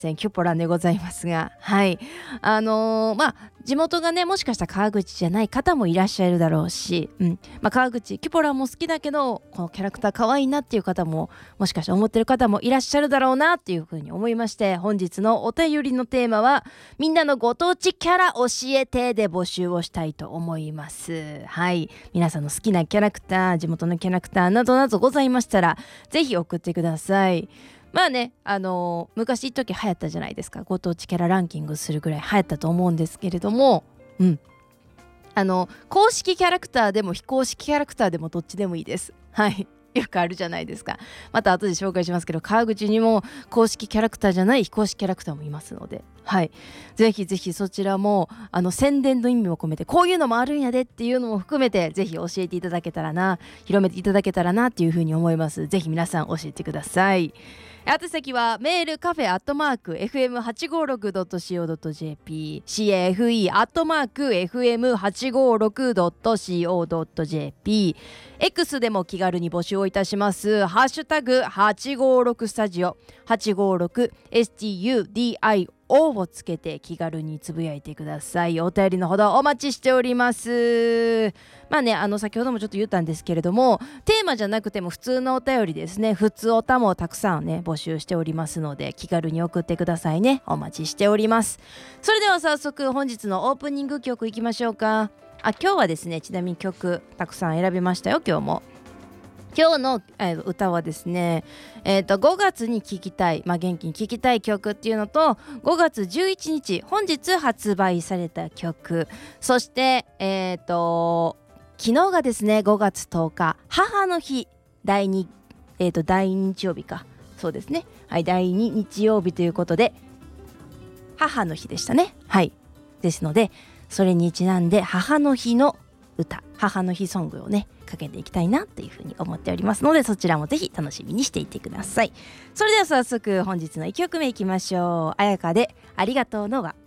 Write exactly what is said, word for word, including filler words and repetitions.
キュポランでございますが、はいあのー、まあ地元がねもしかしたら川口じゃない方もいらっしゃるだろうし、うんまあ、川口キュポランも好きだけどこのキャラクター可愛いなっていう方ももしかしたら思ってる方もいらっしゃるだろうなっていうふうに思いまして、本日のお便りのテーマはみんなのご当地キャラ教えてで募集をしたいと思います。はい皆さんの好きなキャラクター、地元のキャラクターなどなどございましたらぜひ送ってください。まあね、あのー、昔一時流行ったじゃないですか。ご当地キャラランキングするぐらい流行ったと思うんですけれども、うんあの公式キャラクターでも非公式キャラクターでもどっちでもいいです。はいよくあるじゃないですか。また後で紹介しますけど、川口にも公式キャラクターじゃない非公式キャラクターもいますので、はいぜひぜひそちらもあの宣伝の意味も込めてこういうのもあるんやでっていうのも含めてぜひ教えていただけたらな、広めていただけたらなっていうふうに思います。ぜひ皆さん教えてください。宛先はメールカフェアットマーク エフエムはちごろくドットシーオードットジェーピー カフェアットマーク エフエムはちごろくドットシーオードットジェーピー X でも気軽に募集をいたします。ハッシュタグはちごろくスタジオ はちごろく エスティーユーディーアイオー をつけて気軽につぶやいてください。お便りのほどお待ちしております。まあね、あの先ほどもちょっと言ったんですけれども、テーマじゃなくても普通のお便りですね、普通おたもたくさんね募集しておりますので気軽に送ってくださいね。お待ちしております。それでは早速本日のオープニング曲いきましょうか。あ今日はですねちなみに曲たくさん選びましたよ。今日も今日の、えー、歌はですね、えー、とごがつに聴きたい、まあ、元気に聴きたい曲っていうのとごがつじゅういちにち本日発売された曲、そしてえっ、ー、と昨日がですねごがつとおか母の日第2、えー、と第2日曜日か、そうですねはい第2日曜日ということで母の日でしたね。はいですのでそれにちなんで母の日の歌、母の日ソングをねかけていきたいなというふうに思っておりますので、そちらもぜひ楽しみにしていてください。それでは早速本日のいっきょくめいきましょう。あやかでありがとうの輪。